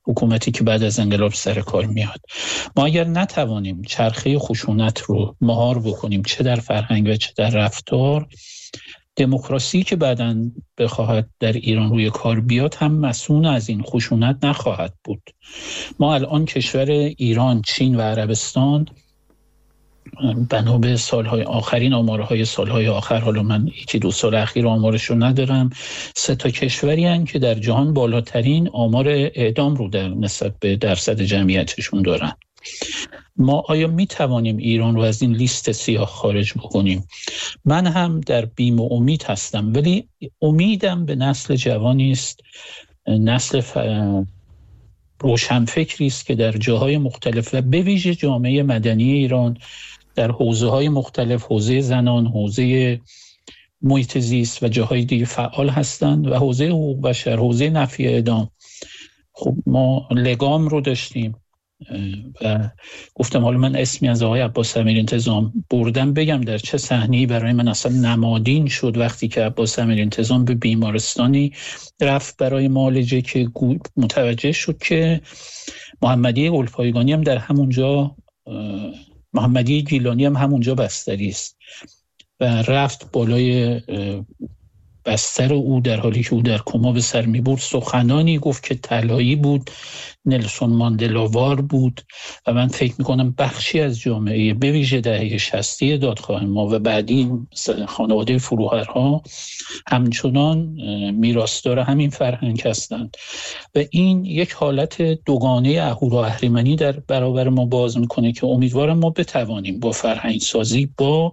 حکومتی که بعد از انقلاب سر کار میاد. ما اگر نتوانیم چرخه خشونت رو مهار بکنیم، چه در فرهنگ و چه در رفتار، دموکراسی که بعداً بخواهد در ایران روی کار بیاد هم مسئول از این خشونت نخواهد بود. ما الان کشور ایران، چین و عربستان بنا به سالهای آخرین آمارهای سالهای آخر، حالا من 1-2 سال اخیر آمارشو ندارم، 3 کشوری هستند که در جهان بالاترین آمار اعدام رو در نسبت به درصد جمعیتشون دارن. ما آیا می توانیم ایران رو از این لیست سیاه خارج بکنیم؟ من هم در بیم و امید هستم، ولی امیدم به نسل جوانی است، نسل روشنفکری است که در جاهای مختلف و به ویژه جامعه مدنی ایران در حوزه‌های مختلف، حوزه زنان، حوزه محیط زیست و جاهای دیگه فعال هستند و حوزه حقوق بشر، حوزه نفی اعدام. خب ما لگام رو داشتیم و گفتم حالا من اسمی از آقای عباس امیرانتظام بردم بگم در چه صحنه‌ای برای من اصلا نمادین شد وقتی که عباس امیرانتظام به بیمارستانی رفت برای معالجه که متوجه شد که محمدی گلپایگانی هم در همونجا، محمدی گیلانی هم همونجا بستری است و رفت بالای بستر او در حالی که او در کما به سر می‌برد سخنانی گفت که طلایی بود، نلسون ماندلاوار بود و من فکر می‌کنم بخشی از جامعه به ویژه دهه 60 دادخواه ما و بعدی خانواده فروهرها همچنان میراثدار همین فرهنگ هستند و این یک حالت دوگانه اهورا-اهریمنی در برابر ما باز می‌کنه که امیدوارم ما بتوانیم با فرهنگ سازی، با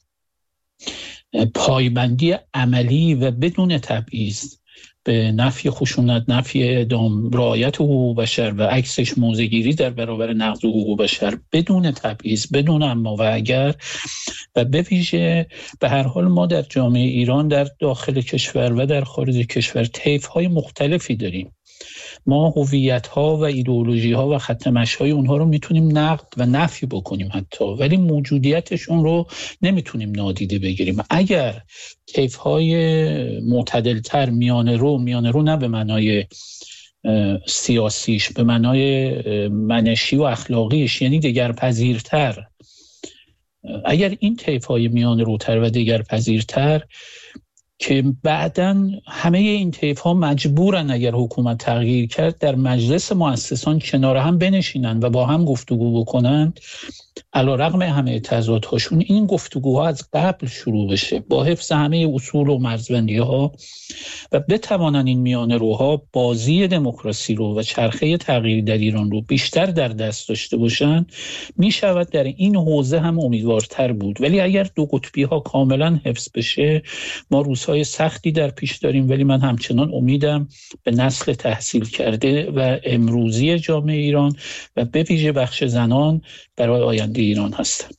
پایبندی عملی و بدون تبعیض به نفی خشونت، نفی اعدام، رعایت حقوق بشر و عکسش موضع‌گیری در برابر نقض حقوق بشر بدون تبعیض، بدون اما و اگر، و به ویژه به هر حال ما در جامعه ایران در داخل کشور و در خارج کشور طیف‌های مختلفی داریم. ما هویت‌ها و ایدئولوژی‌ها و خط مشی‌های اونها رو میتونیم نقد و نفی بکنیم حتی، ولی موجودیتشون رو نمیتونیم نادیده بگیریم. اگر طیف‌های معتدل‌تر، میانه رو نه به معنای سیاسیش، به معنای منشی و اخلاقیش، یعنی دگرپذیرتر، اگر این طیف‌های میانه روتر و دگرپذیرتر که بعداً همه این طیف‌ها مجبورن اگر حکومت تغییر کرد در مجلس مؤسسان کنار هم بنشینن و با هم گفتگو بکنن، علیرغم همه تضادهاشون این گفتگوها از قبل شروع بشه با حفظ همه اصول و مرزبندی‌ها و بتوانن این میانه روها بازی دموکراسی رو و چرخه تغییر در ایران رو بیشتر در دست داشته باشن، می شود در این حوزه هم امیدوارتر بود. ولی اگر دو قطبی ها کاملا حفظ بشه ما روزهای سختی در پیش داریم، ولی من همچنان امیدم به نسل تحصیل کرده و امروزی جامعه ایران و به ویژه بخش زنان برای آینده ایران هستم.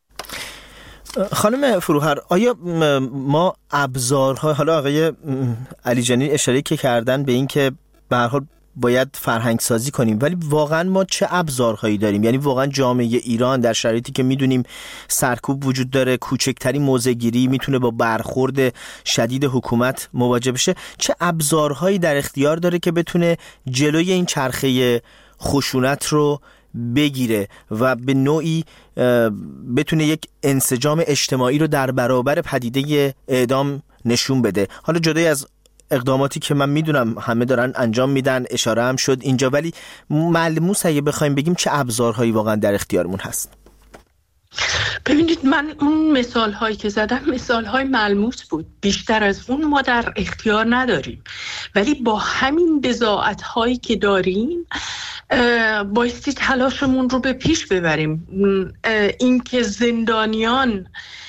خانم فروهر، آیا ما ابزارها، حالا آقای علیجانی اشاره که کردن به این که به هر حال باید فرهنگ سازی کنیم، ولی واقعا ما چه ابزارهایی داریم؟ یعنی واقعا جامعه ایران در شرایطی که میدونیم سرکوب وجود داره، کوچکترین موضع‌گیری میتونه با برخورد شدید حکومت مواجه بشه، چه ابزارهایی در اختیار داره که بتونه جلوی این چرخه خشونت رو بگیره و به نوعی بتونه یک انسجام اجتماعی رو در برابر پدیده اعدام نشون بده؟ حالا جدای از اقداماتی که من میدونم همه دارن انجام میدن، اشاره هم شد اینجا، ولی ملموس اگه بخوایم بگیم چه ابزارهایی واقعا در اختیارمون هست؟ ببینید، من اون مثال هایی که زدم مثال های ملموس بود، بیشتر از اون ما در اختیار نداریم، ولی با همین بضاعت هایی که داریم بایستی تلاشمون رو به پیش ببریم. این که زندانیان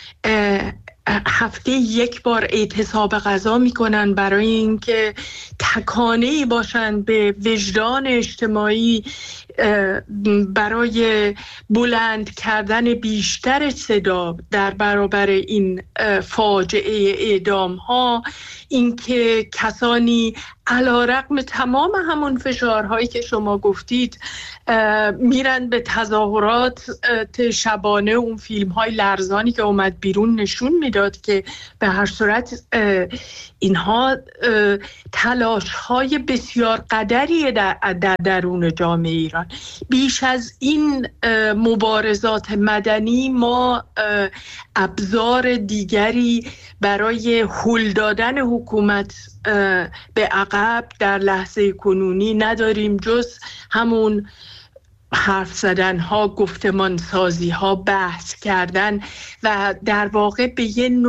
هفته یک بار اعتصاب غذا میکنن برای اینکه تکانه‌ای باشن به وجدان اجتماعی برای بلند کردن بیشتر صدا در برابر این فاجعه اعدام ها، اینکه کسانی علیرغم تمام همون فشارهایی که شما گفتید میرن به تظاهرات شبانه، اون فیلم های لرزانی که اومد بیرون نشون میداد که به هر صورت اینها تلاش های بسیار قدری در درون جامعه ایران. بیش از این مبارزات مدنی ما ابزار دیگری برای هل دادن حکومت به عقب در لحظه کنونی نداریم جز همون حرف زدن ها، گفتمان سازی ها، بحث کردن و در واقع به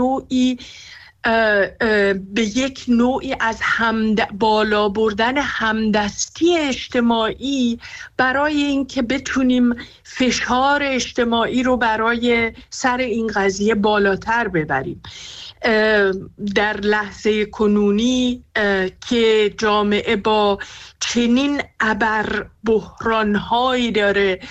یک نوعی از بالا بردن همدستی اجتماعی برای اینکه بتونیم فشار اجتماعی رو برای سر این قضیه بالاتر ببریم. در لحظه کنونی که جامعه با چنین ابر بحران‌هایی داره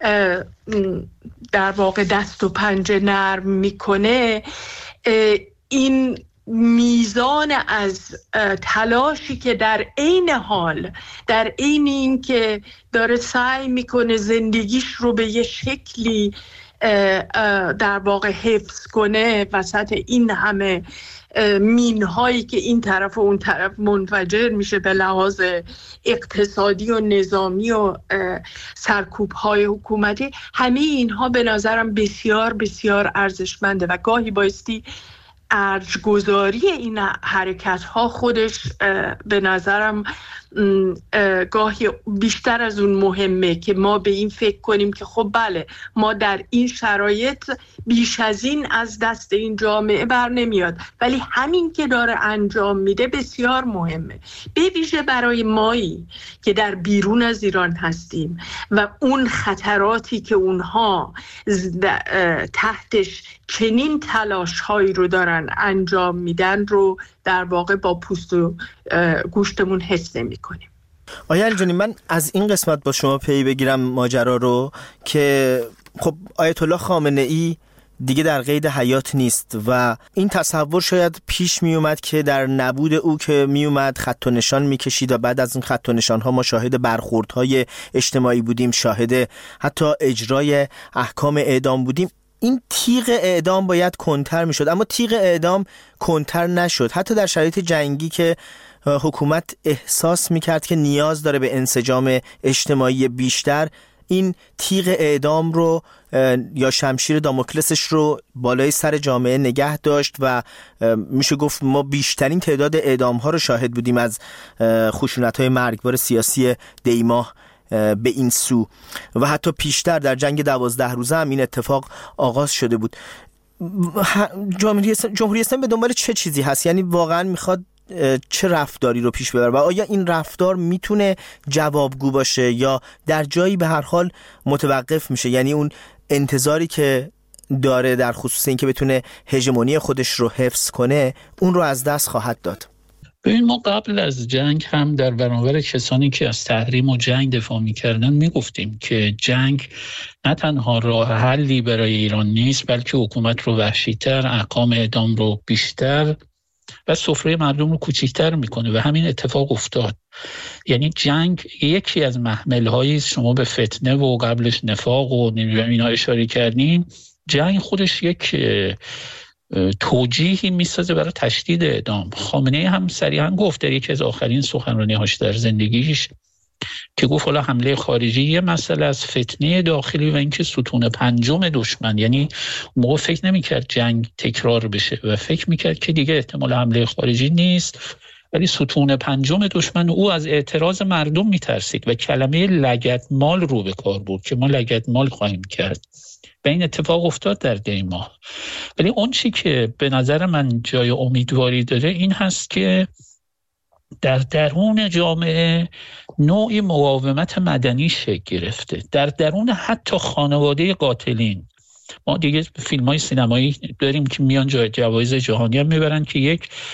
در واقع دست و پنجه نرم میکنه، این میزان از تلاشی که در عین حال، در عین این که داره سعی میکنه زندگیش رو به یه شکلی در واقع حفظ کنه وسط این همه مینهایی که این طرف و اون طرف منفجر میشه به لحاظ اقتصادی و نظامی و سرکوب‌های حکومتی، همه اینها به نظرم بسیار بسیار ارزشمنده و گاهی بایستی ارجگذاری این حرکت ها خودش به نظرم گاهی بیشتر از اون مهمه که ما به این فکر کنیم که خب بله ما در این شرایط بیش از این از دست این جامعه بر نمیاد، ولی همین که داره انجام میده بسیار مهمه، به ویژه برای مایی که در بیرون از ایران هستیم و اون خطراتی که اونها تحتش چنین تلاش هایی رو دارن انجام میدن رو در واقع با پوست و گوشتمون حس نمی‌کنیم. آیا علیجانی، من از این قسمت با شما پی بگیرم ماجرا رو که خب آیت الله خامنه ای دیگه در قید حیات نیست و این تصور شاید پیش می اومد که در نبود او که می اومد خط و نشان می کشید و بعد از این خط و نشان ها ما شاهد برخوردهای اجتماعی بودیم، شاهد حتی اجرای احکام اعدام بودیم. این تیغ اعدام باید کنتر می شد، اما تیغ اعدام کنتر نشد. حتی در شرایط جنگی که حکومت احساس می کرد که نیاز داره به انسجام اجتماعی بیشتر، این تیغ اعدام رو یا شمشیر داموکلسش رو بالای سر جامعه نگه داشت و میشه گفت ما بیشترین تعداد اعدام ها رو شاهد بودیم از خشونت های مرگبار سیاسی دیماه به این سو و حتی پیشتر در جنگ 12 روزه هم این اتفاق آغاز شده بود. جمهوری اسلامی به دنبال چه چیزی هست؟ یعنی واقعا میخواد چه رفتاری رو پیش ببره و آیا این رفتار میتونه جوابگو باشه یا در جایی به هر حال متوقف میشه؟ یعنی اون انتظاری که داره در خصوص این که بتونه هژمونی خودش رو حفظ کنه اون رو از دست خواهد داد. ببین، ما قبل از جنگ هم در برابر کسانی که از تحریم و جنگ دفاع می‌کردن میگفتیم که جنگ نه تنها راه حلی برای ایران نیست، بلکه حکومت رو وحشی‌تر، احکام اعدام رو بیشتر و سفره مردم رو کوچیک‌تر میکنه و همین اتفاق افتاد. یعنی جنگ یکی از محمل‌هایی، شما به فتنه و قبلش نفاق و اینا اشاره کردین، جنگ خودش یک توجیهی میسازه برای تشدید اعدام. خامنه‌ای هم صریحا گفت در یکی از آخرین سخنرانی‌هاش در زندگیش که گفت حالا حمله خارجی یه مسئله از فتنه داخلی و اینکه ستون پنجم دشمن، یعنی موقع فکر نمی‌کرد جنگ تکرار بشه و فکر می‌کرد که دیگه احتمال حمله خارجی نیست، ولی ستون پنجم دشمن. او از اعتراض مردم میترسید و کلمه لگدمال رو به کار برد که ما لگدمال خواهیم کرد و این اتفاق افتاد در دیماه. ولی اون چی که به نظر من جای امیدواری داره این هست که در درون جامعه نوعی مقاومت مدنی شکل گرفته، در درون حتی خانواده قاتلین. ما دیگه فیلم‌های سینمایی داریم که میان جوایز جهانی هم میبرن که یک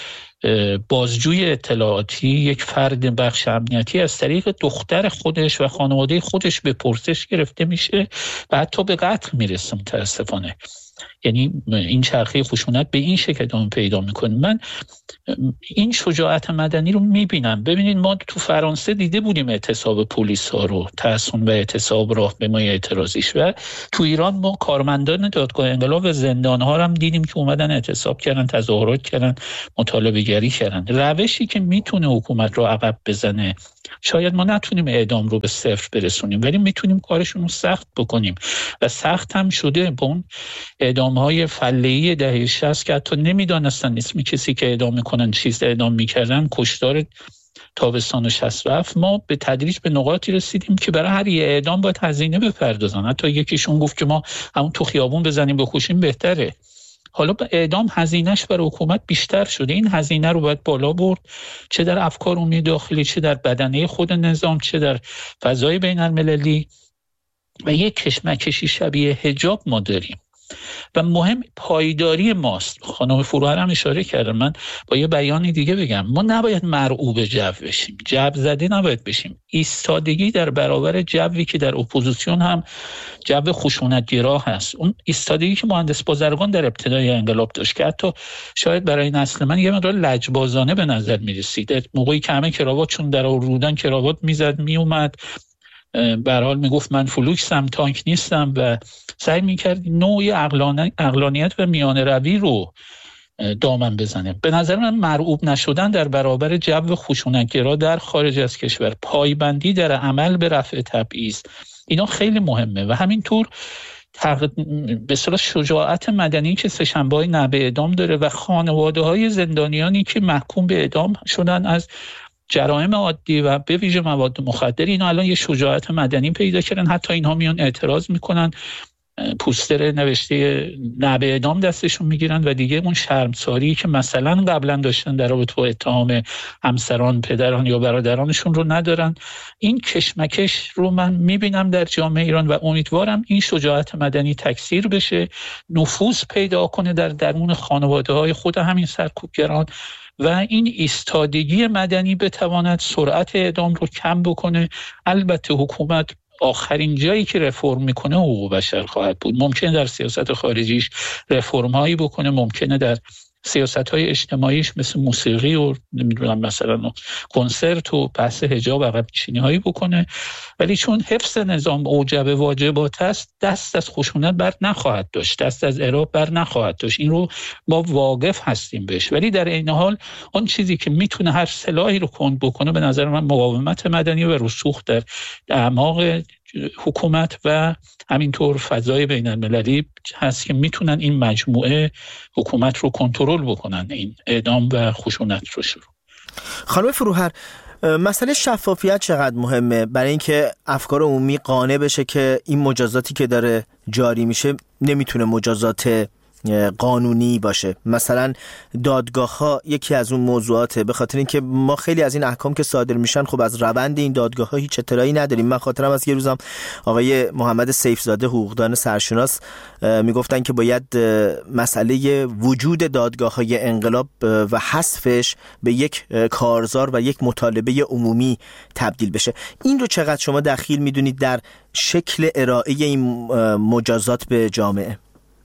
بازجوی اطلاعاتی، یک فرد بخش امنیتی از طریق دختر خودش و خانواده خودش به پرسش گرفته میشه و حتی به قتل میرسه متاسفانه. یعنی این چرخه خشونت به این شکل ادامه پیدا میکنه. من این شجاعت مدنی رو میبینم. ببینید ما تو فرانسه دیده بودیم اعتصاب پلیس ها رو، تحصن و اعتصاب راهپیمایی اعتراضیش، و تو ایران ما کارمندان دادگاه انقلاب و زندان ها رو هم دیدیم که اومدن اعتصاب کردن، تظاهرات کردن، مطالبه گری کردن. روشی که میتونه حکومت رو عقب بزنه، شاید ما نتونیم اعدام رو به صفر برسونیم ولی میتونیم کارشون رو سخت بکنیم و سخت هم شده. با اون اعدام‌های فله‌ای دهه 60 که حتی نمیدانستن اسم کسی که اعدام میکنن چیز اعدام میکردن، کشتار تابستان 67، ما به تدریج به نقاطی رسیدیم که برای هر یه اعدام باید هزینه بپردازن. حتی یکیشون گفت که ما همون تو خیابون بزنیم بکشیم بهتره. حالا به اعدام هزینهش برای حکومت بیشتر شده. این هزینه رو باید بالا برد، چه در افکار عمومی داخلی، چه در بدنه خود نظام، چه در فضای بین المللی. و یک کشمکشی شبیه حجاب ما داریم و مهم پایداری ماست. خانم فروهر هم اشاره کرده، من با یه بیانی دیگه بگم، ما نباید مرعوب جو بشیم، جو زده نباید بشیم. ایستادگی در برابر جوی که در اپوزیسیون هم جو خشونت‌گرا هست، اون ایستادگی که مهندس بازرگان در ابتدای انقلاب داشت که حتی شاید برای نسل من یه مقدار لجبازانه به نظر می‌رسید، موقعی که همه کراواتشون در آوردن کراوات میزد میومد، به هر حال میگفت من فلوکسم، تانک نیستم و سعی میکرد نوعی عقلانیت و میانه روی رو دامن بزنه. به نظر من مرعوب نشدن در برابر جو خشونت‌گرا در خارج از کشور، پایبندی در عمل به رفع تبعیض، اینا خیلی مهمه. و همینطور به اصطلاح شجاعت مدنی که سه‌شنبه‌های نه به اعدام داره و خانواده‌های زندانیانی که محکوم به اعدام شدن از جرائم عادی و به ویژه مواد مخدر، اینا الان یه شجاعت مدنی پیدا کردن. حتی اینها میان اعتراض میکنن، پوستر نوشته نه به اعدام دستشون میگیرن و دیگه اون شرمساری که مثلا قبلا داشتن در رابطه با اتهام همسران، پدران یا برادرانشون رو ندارن. این کشمکش رو من میبینم در جامعه ایران و امیدوارم این شجاعت مدنی تکثیر بشه، نفوذ پیدا کنه در درون خانواده‌های خود همین سرکوبگران و این ایستادگی مدنی بتواند سرعت اعدام رو کم بکنه. البته حکومت آخرین جایی که رفرم میکنه حقوق بشر خواهد بود. ممکنه در سیاست خارجیش رفرم هایی بکنه، ممکنه در سیاست های اجتماعیش مثل موسیقی و نمیدونم مثلا کنسرت و بحث حجاب عقب نشینی هایی بکنه، ولی چون حفظ نظام اوجب واجبات است، دست از خشونت بر نخواهد داشت، دست از اعراب بر نخواهد داشت. این رو ما واقف هستیم بهش. ولی در این حال اون چیزی که میتونه هر سلاحی رو کند بکنه به نظر من مقاومت مدنی و رسوخ در اعماق حکومت و همینطور فضای بین المللی هست که میتونن این مجموعه حکومت رو کنترل بکنن، این اعدام و خشونت رو شروع. خانم فروهر، مسئله شفافیت چقدر مهمه برای اینکه افکار عمومی قانع بشه که این مجازاتی که داره جاری میشه نمیتونه مجازات قانونی باشه؟ مثلا دادگاه ها یکی از اون موضوعاته، به خاطر اینکه ما خیلی از این احکام که صادر میشن خب از روند این دادگاه ها هیچ اطلاعی نداریم. من خاطرم از یه روزم آقای محمد سیفزاده حقوقدان سرشناس میگفتن که باید مسئله وجود دادگاه های انقلاب و حذفش به یک کارزار و یک مطالبه عمومی تبدیل بشه. این رو چقدر شما دخیل میدونید در شکل ارائه این مجازات به جامعه؟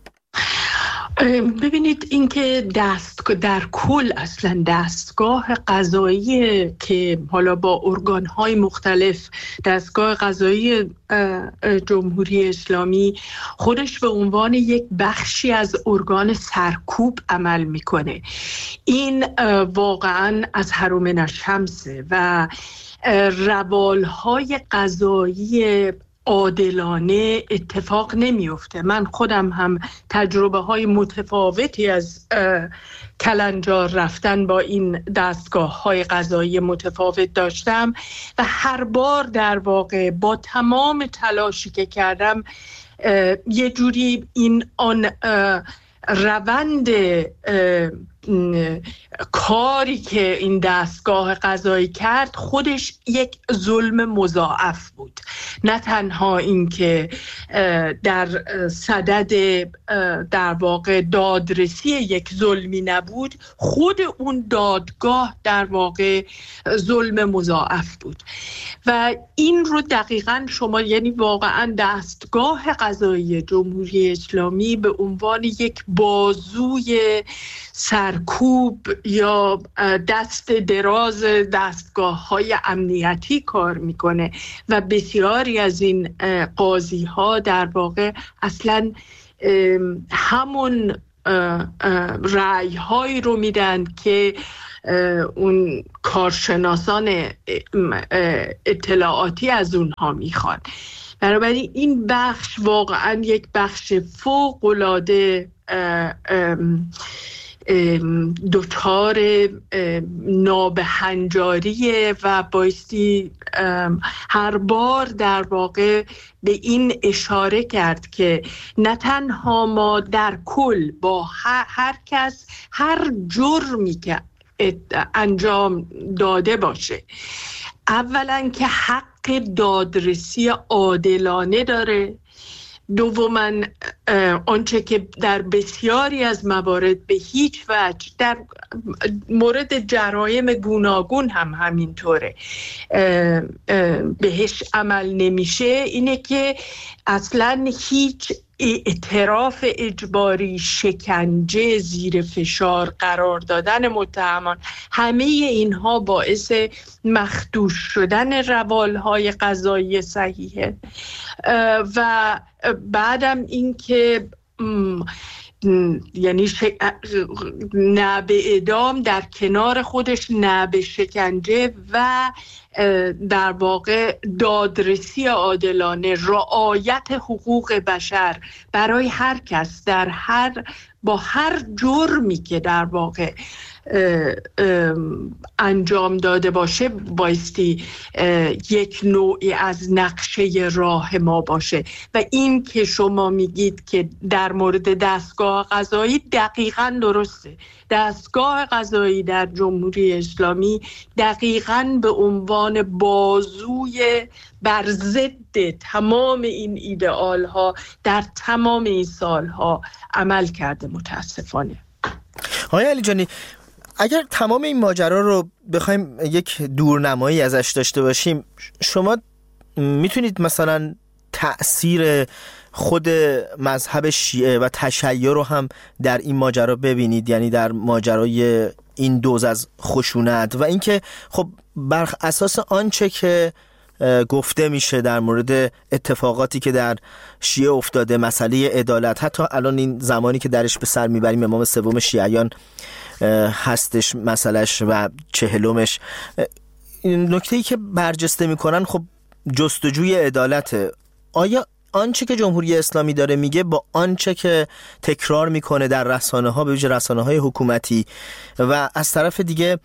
ببینید اینکه در کل اصلا دستگاه قضایی که حالا با ارگان‌های مختلف، دستگاه قضایی جمهوری اسلامی خودش به عنوان یک بخشی از ارگان سرکوب عمل میکنه، این واقعا از هرومن الشمسه و روالهای قضایی عادلانه اتفاق نمیفته. من خودم هم تجربه های متفاوتی از کلنجار رفتن با این دستگاه های قضایی متفاوت داشتم و هر بار در واقع با تمام تلاشی که کردم یه جوری آن روند کاری که این دستگاه قضایی کرد خودش یک ظلم مضاعف بود. نه تنها این که در صدد در واقع دادرسی یک ظلمی نبود، خود اون دادگاه در واقع ظلم مضاعف بود. و این رو دقیقاً شما، یعنی واقعاً دستگاه قضایی جمهوری اسلامی به عنوان یک بازوی سرکوب یا دست دراز دستگاه‌های امنیتی کار میکنه و بسیاری از این قاضی‌ها در واقع اصلاً همون رأی‌هایی رو میدن که اون کارشناسان اطلاعاتی از اونها میخوان. بنابراین این بخش واقعا یک بخش فوق‌العاده دچار نابهنجاریه و بایستی هر بار در واقع به این اشاره کرد که نه تنها ما در کل با هر کس هر جرمی که انجام داده باشه، اولا که حق دادرسی عادلانه داره، دوما آنچه که در بسیاری از موارد به هیچ وجه در مورد جرایم گوناگون هم همینطوره بهش عمل نمیشه، اینه که اصلا هیچ اعتراف اجباری، شکنجه، زیر فشار قرار دادن متهمان، همه اینها باعث مخدوش شدن روالهای قضایی صحیحه. و بعدم این که یعنی نه به اعدام در کنار خودش نه به شکنجه و در واقع دادرسی عادلانه، رعایت حقوق بشر برای هر کس با هر جرمی که در واقع انجام داده باشه بایستی یک نوعی از نقشه راه ما باشه. و این که شما میگید که در مورد دستگاه قضایی دقیقاً درسته. دستگاه قضایی در جمهوری اسلامی دقیقاً به عنوان بازوی بر ضد تمام این ایدئال ها در تمام این سال ها عمل کرده متاسفانه. آقای علیجانی، اگر تمام این ماجرا رو بخوایم یک دورنمایی ازش داشته باشیم، شما میتونید مثلا تأثیر خود مذهب شیعه و تشیع رو هم در این ماجرا ببینید، یعنی در ماجرای این دوز از خشونت و اینکه خب بر اساس آنچه که گفته میشه در مورد اتفاقاتی که در شیعه افتاده، مسئله عدالت، حتی الان این زمانی که درش به سر میبریم امام سوم شیعیان هستش مسئلهش و 40مش، نکته‌ای که برجسته میکنن خب جستجوی عدالته. آیا آنچه که جمهوری اسلامی داره میگه با آنچه که تکرار میکنه در رسانه‌ها، به ویژه رسانه‌های حکومتی، و از طرف دیگه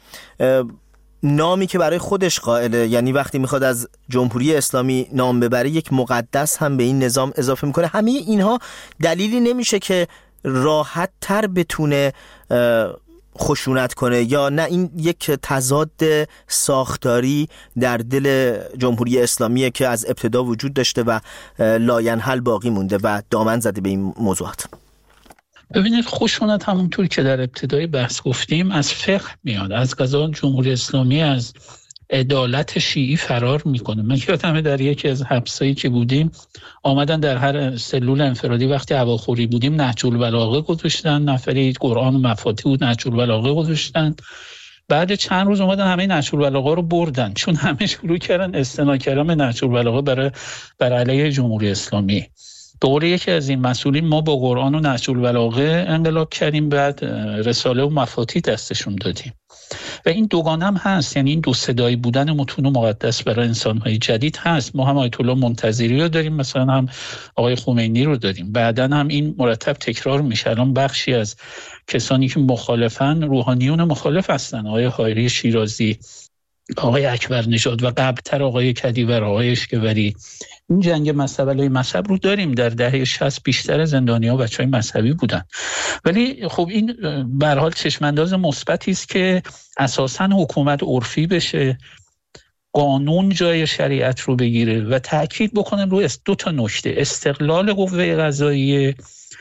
نامی که برای خودش قائله، یعنی وقتی میخواد از جمهوری اسلامی نام ببره یک مقدس هم به این نظام اضافه میکنه، همه اینها دلیلی نمیشه که راحت تر بتونه خشونت کنه؟ یا نه این یک تضاد ساختاری در دل جمهوری اسلامیه که از ابتدا وجود داشته و لاینحل باقی مونده و دامن زده به این موضوعات؟ ببینید، خشونت همونطور که در ابتدای بحث گفتیم از فقه میاد. از قضا جمهوری اسلامی از عدالت شیعی فرار میکنه. من یادمه در یکی از حبسایی که بودیم آمدن در هر سلول انفرادی وقتی هواخوری بودیم نهج البلاغه گذاشتن، نفری قرآن و مفاتیح بود نهج البلاغه گذاشتن. بعد چند روز اومدن همه نهج البلاغه رو بردن، چون همه شروع کردن استناد کردن نهج البلاغه بر علیه جمهوری اسلامی. به قول یکی از این مسئولین ما با قرآن و نهج البلاغه انقلاب کردیم، بعد رساله و مفاتیح دستشون دادیم. و این دوگانه هم هست، یعنی این دو صدایی بودن متون مقدس برای انسان‌های جدید هست. ما هم آیت الله منتظری رو داریم، مثلا هم آقای خمینی رو داریم، بعدن هم این مرتب تکرار میشه. الان بخشی از کسانی که مخالفن روحانیون مخالف هستن، آقای حایری شیرازی آقای اکبر نژاد و قبلتر آقای کدیور، آقای اشکوری، این جنگ مذهب رو داریم. در دهه 60 بیشتر زندانی‌ها بچه‌های مذهبی بودن، ولی خب این به هر حال چشم‌انداز مثبتی است که اساساً حکومت عرفی بشه، قانون جای شریعت رو بگیره و تأکید بکنه روی 2 نکته: استقلال قوه قضاییه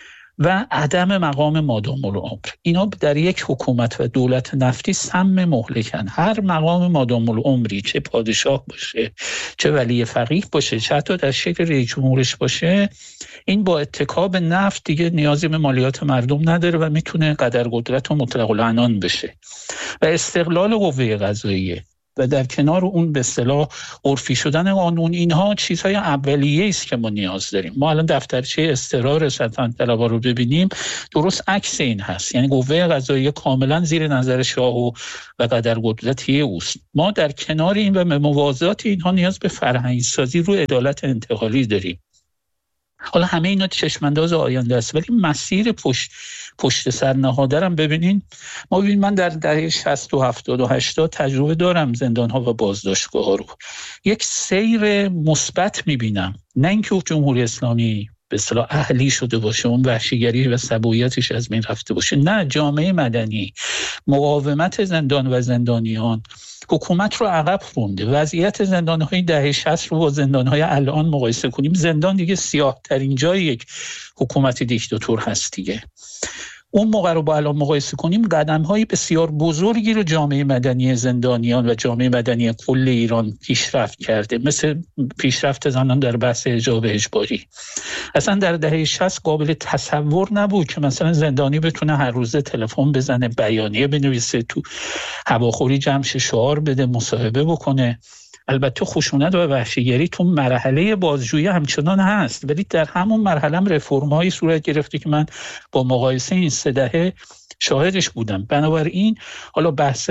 و عدم مقام مادام العمر. اینا در یک حکومت و دولت نفتی سم مهلکن. هر مقام مادام العمری، چه پادشاه باشه، چه ولی فقیه باشه، چه حتی در شکل رئیس جمهورش باشه، این با اتکا به نفت دیگه نیازی به مالیات مردم نداره و میتونه قدرقدرت و مطلق العنان بشه. و استقلال قوه قضاییه و در کنار اون به اصطلاح عرفی شدن قانون، اینها چیزهای اولیه است که ما نیاز داریم. ما الان دفترچه اضطرار سلطنت طلبها رو ببینیم، درست عکس این هست. یعنی قوه قضاییه کاملا زیر نظر شاه و قدرقدرتی اوست. ما در کنار این و موازات اینها نیاز به فرهنگ‌سازی رو عدالت انتقالی داریم. حالا همه اینا چشمانداز آینده است، ولی مسیر پشت سر نهادرم ببینین. من در دهه 60 و 70 و 80 تجربه دارم زندان‌ها و بازداشتگاه‌ها رو. یک سیر مثبت می‌بینم، نه اینکه جمهوری اسلامی به اصطلاح اهلی شده باشه، اون وحشیگری و سبویتش از بین رفته باشه. نه، جامعه مدنی، مقاومت زندان و زندانیان حکومت رو عقب رونده. وضعیت زندان‌های دهه 60 رو با زندان‌های الان مقایسه کنیم، زندان دیگه سیاه‌ترین جای یک حکومت دیکتاتور هست دیگه. اون موقع رو با الان مقایسه کنیم، قدم‌های بسیار بزرگی رو جامعه مدنی زندانیان و جامعه مدنی کل ایران پیشرفت کرده، مثل پیشرفت زنان در بحث حجاب اجباری. اصلا در دهه 60 قابل تصور نبود که مثلا زندانی بتونه هر روزه تلفن بزنه، بیانیه بنویسه، تو هواخوری جمعش شعار بده، مصاحبه بکنه. البته خشونت و وحشیگری تو مرحله بازجویی همچنان هست، ولی در همون مرحله هم رفرم‌هایی صورت گرفته که من با مقایسه این 3 دهه شاهدش بودم. بنابراین حالا بحث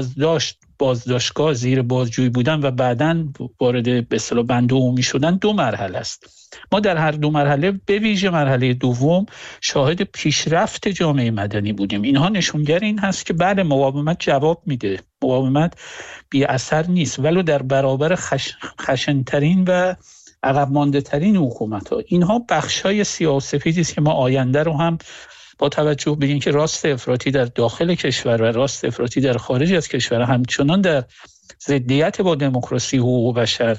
بازداشتگاه زیر بازجویی بودن و بعداً وارد به اصطلاح بند عمومی شدن 2 مرحله است. ما در هر 2 مرحله، به ویژه مرحله دوم، شاهد پیشرفت جامعه مدنی بودیم. اینها نشونگر این هست که بعد مقاومت جواب میده، مقاومت بی اثر نیست، ولو در برابر خشن‌ترین و عقب مانده ترین حکومت‌ها. اینها بخشای سیاه‌وسفیدی است که ما آینده رو هم با توجه به اینکه راست افراطی در داخل کشور و راست افراطی در خارج از کشور همچنان در ضدیت با دموکراسی و حقوق بشر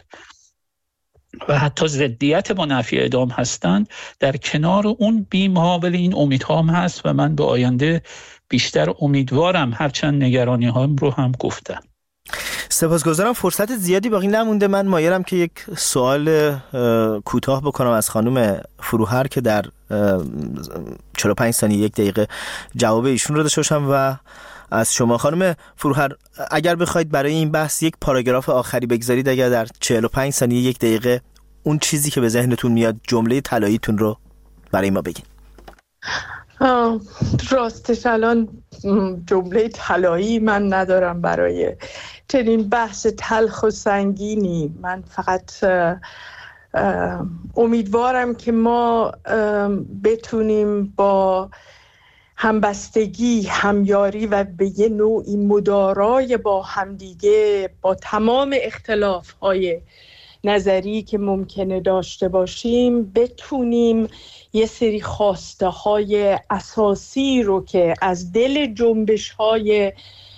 و حتی ضدیت با نفی اعدام هستند، در کنار اون بیم‌ها ولی این امیدها هم هست و من به آینده بیشتر امیدوارم، هرچند نگرانی هام رو هم گفتم. سپاسگزارم. فرصت زیادی باقی نمونده. من مایلم که یک سوال کوتاه بکنم از خانم فروهر که در 45 ثانیه 1 دقیقه جواب ایشون رو داشته باشم و از شما خانم فروهر اگر بخواید برای این بحث یک پاراگراف آخری بگذارید، اگر در 45 ثانیه 1 دقیقه اون چیزی که به ذهنتون میاد، جمله طلاییتون رو برای ما بگین. راستش الان جمله طلایی من ندارم برای چنین بحث تلخ و سنگینی. من فقط امیدوارم که ما بتونیم با همبستگی، همیاری و به یه نوعی مدارای با همدیگه، با تمام اختلاف‌های نظری که ممکنه داشته باشیم، بتونیم یه سری خواسته های اساسی رو که از دل جنبش های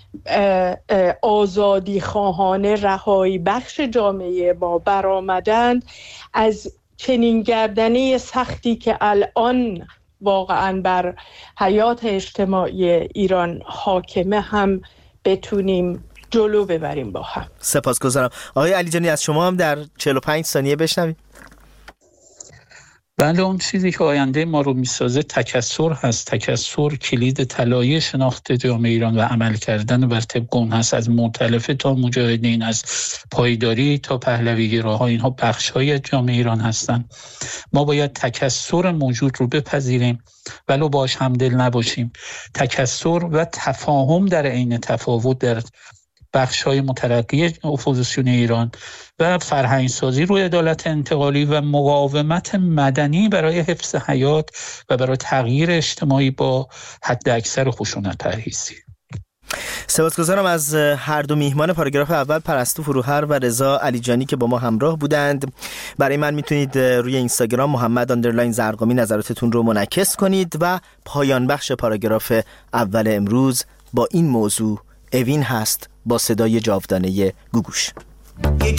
آزادی خواهانه رهایی بخش جامعه ما برآمدند، از چنین گردنه سختی که الان واقعا بر حیات اجتماعی ایران حاکمه هم بتونیم جلو ببریم با هم. سپاسگزارم. آقای علیجانی از شما هم در 45 ثانیه بشنویم. بله، اون چیزی که آینده ما رو میسازه تکثر هست. تکثر کلید طلایی شناخت جامعه ایران و عمل کردن بر طبق اون هست، از مؤتلفه تا مجاهدین، از پایداری تا پهلوی‌گراها، اینها بخش‌های جامعه ایران هستن. ما باید تکثر موجود رو بپذیریم ولو باش همدل نباشیم. تکثر و تفاهم در عین تفاوت در بخش‌های مترقی اپوزیسیون ایران و فرهنگ‌سازی روی عدالت انتقالی و مقاومت مدنی برای حفظ حیات و برای تغییر اجتماعی با حد اکثر خشونت پرهیزی. سپاسگزارم از هر دو میهمان پاراگراف اول، پرستو فروهر و رضا علیجانی که با ما همراه بودند. برای من میتونید روی اینستاگرام محمد_زرقامی نظراتتون رو منعکس کنید. و پایان بخش پاراگراف اول امروز با این موضوع اوین هست با صدای جاودانه گوگوش.